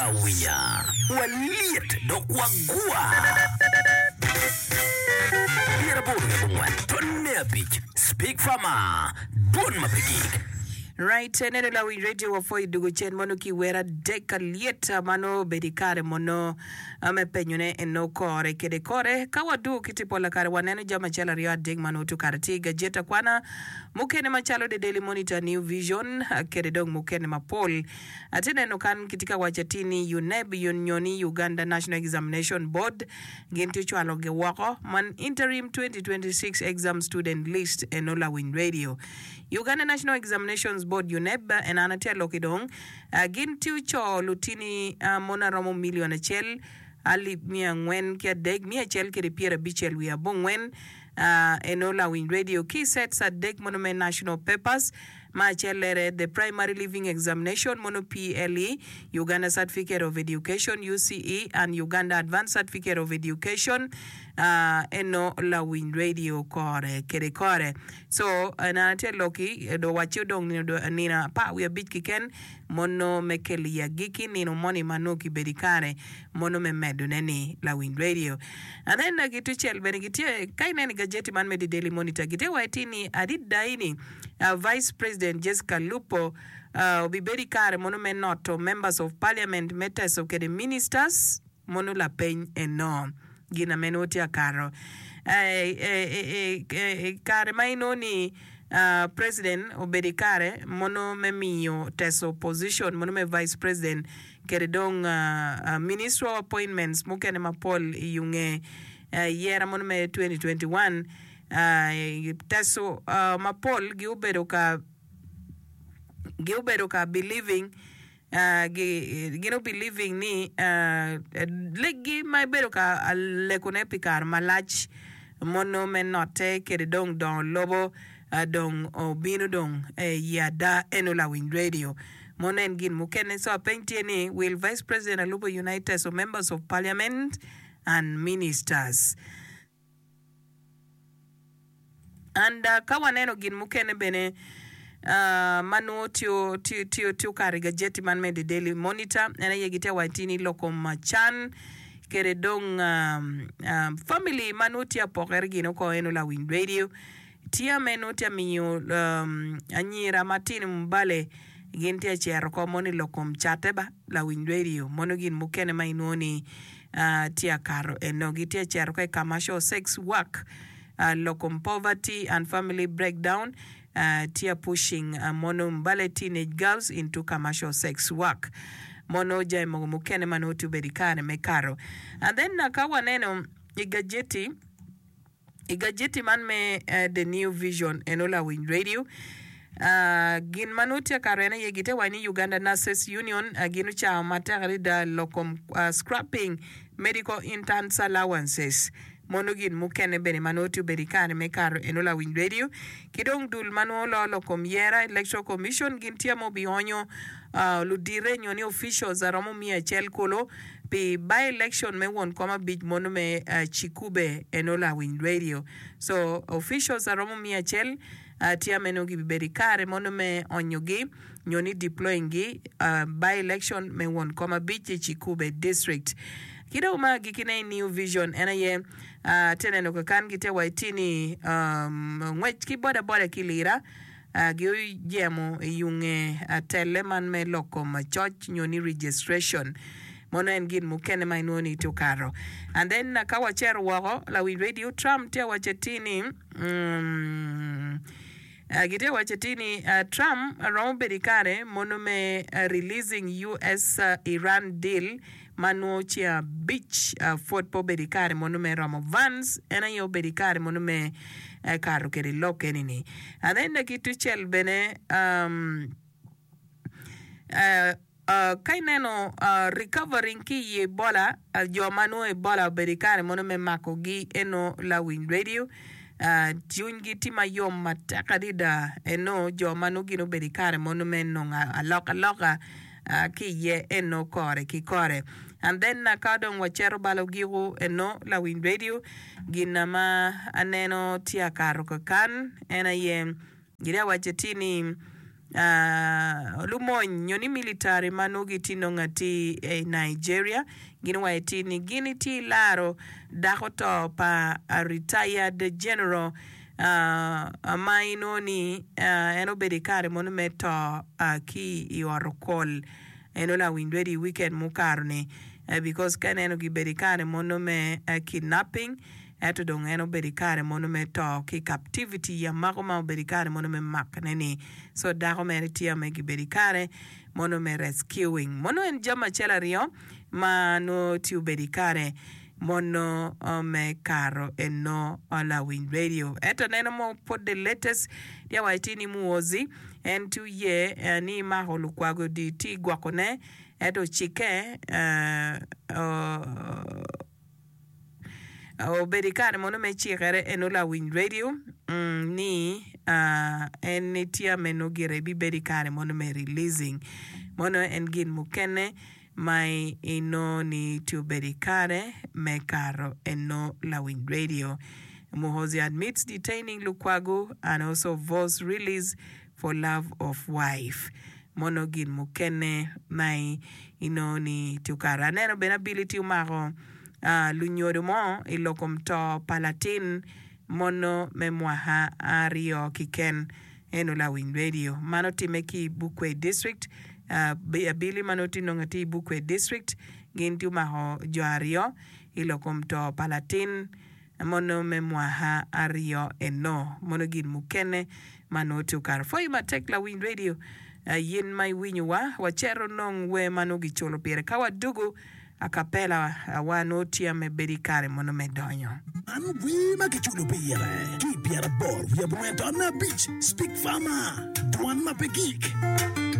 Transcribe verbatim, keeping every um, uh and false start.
Wawiya, waliet dok wagwa. Yeraburi bungwan, tonne apich, speak fama, don mapigik. Right, nene la wi radio wa foi dugu chen mono ki wera deka lieta mano bedikare mono ame penyune eno kore kede kore kawa du kitipo la kare wanene jama chala rio deg mano tu karati gajeta kwana mukene machalo de Daily Monitor, New Vision kede dong mukene mapol atene no kan kitika wachatini U N E B Unioni Uganda National Examination Board gintu chwalo ge wako man interim twenty twenty-six exam student list eno la win radio Uganda National Examinations Board U N E B en anatia lokidong uh, gintu cho lutini uh, mona romo milion achel ali mia ngwen kia deg mia chel kiri piera bichel wia bongwen uh, enola win radio key sets at deg monument national papers ma chelere the primary living examination mono P L E Uganda Certificate of Education U C E and Uganda Advanced Certificate of Education uh, eno la win radio kore kere kore so anate loki do wacho dong ni do nina pa we bit kiken mono mekeli ya giki nino moni manoki bedikare mono me medo neni la win radio and then uh, gitu chel benigite kaina ni gajeti man medi Daily Monitor gite waitini adid daini uh, Vice President Jessica Lupo uh, biberi kare mono me noto members of parliament metas of the ministers mono la pen eno gina menotia karo eh eh eh kare maino ni uh, president obedi kare mono me miyo teso position mono me vice president kere dong uh, uh, minister of appointments mukene mapol yunge uh, yera mono me twenty twenty-one uh, teso uh, mapol gi ubedo ka gi ubedo ka believing uh, gi gino believing ni uh, legi mai bedo ka lekone pikar malach mono menote kere dong don lobo uh, dong obino dong eh, yada enola win radio mono engin mukene so pentie will Vice President Alupo United so members of parliament and ministers and uh, kawaneno gin mukene bene Uh, manu tio tio tio tio kariga jeti man me the Daily Monitor ena yegite watini loko machan kere dong um, um, family manu tia poker gino ko eno la win radio tia menu tia miyo um, anyira matini mbale gintia chero ko moni loko mchateba la win radio mono gin mukene mainoni uh, tia karo eno gitia chero ko commercial sex work uh, loko poverty and family breakdown Uh, tia pushing uh, mono mbale teenage girls into commercial sex work mono jai mo mukene manotu bedikane mekaro and then nakawa neno igajeti igajeti man me uh, the New Vision enola win radio uh, gin manutia karena yegite wani Uganda Nurses Union uh, ginu cha matagari da lokom uh, scrapping medical interns allowances monogin mukene bene manotu berikane mekaro enola win radio kidong dul manuolo lokom yera electoral commission gintia mo bionyo uh, ludire nyoni officials aromo mia chel kolo pe by election me won koma big mono me uh, chikube enola win radio so officials aromo mia chel uh, tia menogi berikare mono me onyogi nyoni deploying uh, by election me won koma big chikube district kida uma gikine New Vision ena ye uh, tene no kan gite waitini um ngwech ki boda boda kilira uh, gi jemo yunge uh, teleman me loko ma church nyoni registration mono engin mukene mainoni to karo and then uh, kawa chero wago la we radio Trump te wachetini um Uh, gite wachetini uh, Trump around bedikare mono me uh, releasing U S uh, Iran deal manu chia beach uh, fort po bedikare mono me Ramo Vans ena yo bedikare mono me uh, karo keri loke nini and then the kitu chel bene um uh, uh, kaineno uh, recovering ki ye bola uh, jo manu e bola bedikare mono me makogi eno la win radio Uh, tiungi tima yom matakadida eno jo manu gino bedikare mono meno nga aloka loka uh, ki ye eno kore ki kore and then na kadong wachero balo gigo eno la win radio ginama aneno tia karo kakan ena ye gira wachetini uh, lumony nyoni military mano gitino ng'ati e Nigeria gin waeti ni gini ti laro dako to pa a retired general uh, ma inoni uh, eno bedi kare mono meto uh, ki ioro kol eno la windwedi weekend mukarni uh, because kan eno gi bedi kare mono me uh, kidnapping eto dong eno bedi kare mono me to ki captivity ya mako ma bedi kare mono me mak neni so dako me retia me gi bedi kare mono me rescuing mono en jama chela rio ma no tiu bedi kare mono uh, me caro en no ala Wind Radio eto neno mo pod the latest ya waitini muozi en tu ye uh, ni maholu kwago di ti gwakone eto chike uh, uh, o bedikare mono me chikere enola Wind Radio mm, ni uh, en tia meno gire bi bedikare mono me releasing mono en gin mukene mai ino ni tu bedikare me caro eno la Wind Radio. Muhozi admits detaining Lukwago and also voice release for love of wife. Mono gin mukene mai ino ni tukara neno benability umago Uh, lunyore mo ilokom to palatin mono memwaha ario kiken eno la Wind Radio mano time ki Bukwe district uh, bili mano tino ngati Bukwe district ginti umaho jo ario ilokom to palatin mono memwaha ario eno mono gin mukene mano tukar foi matek la Wind Radio uh, yin mai winywa wachero nong we mano gicholo pere kawa dugu acapella awano tia me bedikare mono me donyo anu wima ke chulo piyere ki piyere bor via momento na beach speak fama duan mapekik